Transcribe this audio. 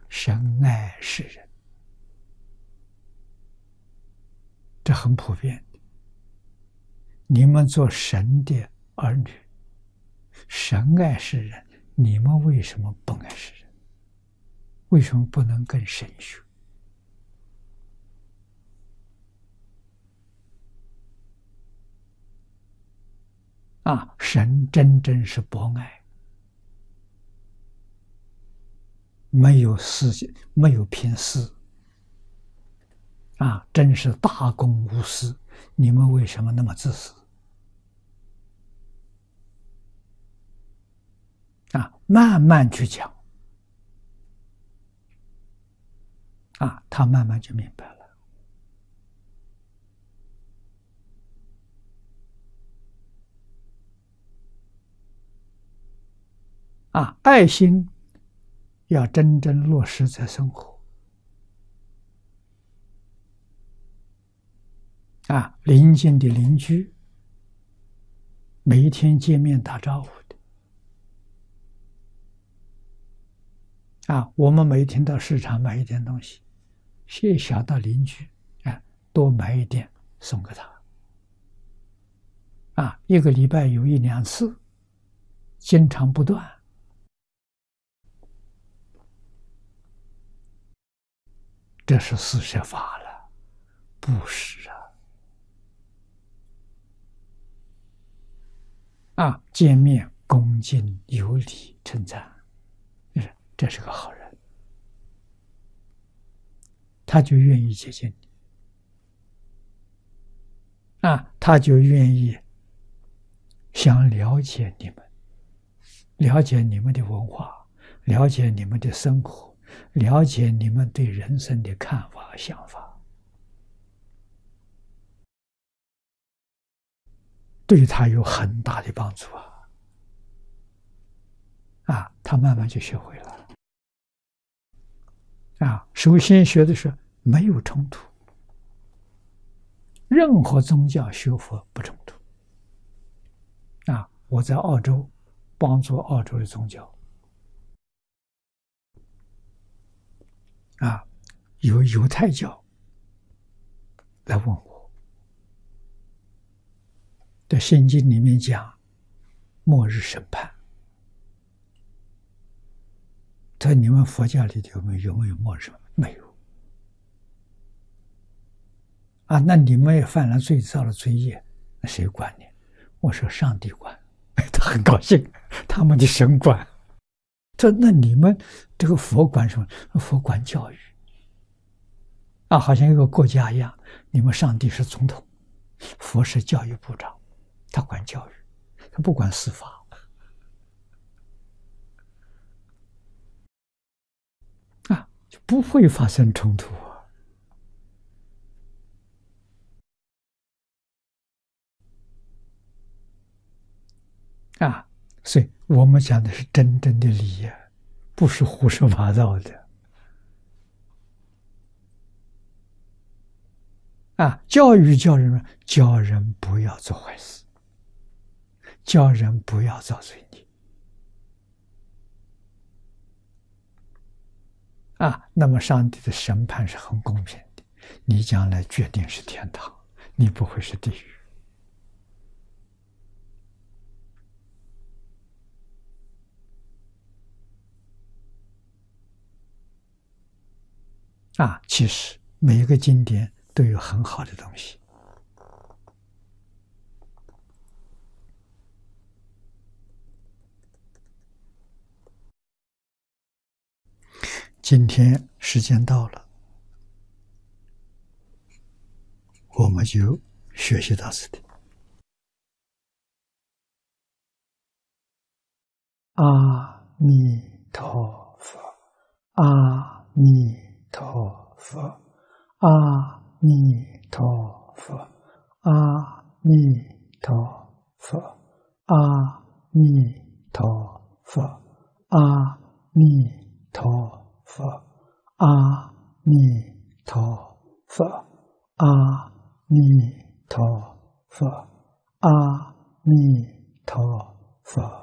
神爱世人，这很普遍。你们做神的儿女，神爱世人，你们为什么不爱世人？为什么不能更神学？神真正是博爱，没有私，没有偏私，真是大公无私。你们为什么那么自私？慢慢去讲，他慢慢就明白了。爱心要真正落实在生活。邻近的邻居，每一天见面打招呼的。我们每天到市场买一点东西，先想到邻居，多买一点送给他。一个礼拜有1、2次，经常不断。这是四摄法了，布施见面恭敬有礼称赞，这是个好人，他就愿意接近你，他就愿意想了解你们，了解你们的文化，了解你们的生活，了解你们对人生的看法想法，对他有很大的帮助他慢慢就学会了。首先学的是没有冲突，任何宗教学佛不冲突。我在澳洲帮助澳洲的宗教，有犹太教来问我，在圣经里面讲末日审判，在你们佛教里头有没有末日审判？没有。那你们也犯了最造的罪业，那谁管你？我说上帝管。他很高兴，他们的神管。那你们这个佛管什么？佛管教育好像一个国家一样，你们上帝是总统，佛是教育部长，他管教育，他不管司法。就不会发生冲突所以我们讲的是真正的理，不是胡说八道的。教育教人，教人不要做坏事，教人不要造罪孽。那么上帝的审判是很公平的，你将来决定是天堂，你不会是地狱。其实每一个经典都有很好的东西。今天时间到了，我们就学习到这里。阿弥陀佛，阿弥陀佛，阿弥陀佛，阿弥陀佛，阿弥陀佛，阿弥陀佛，阿弥陀佛，阿弥陀佛，阿弥陀佛。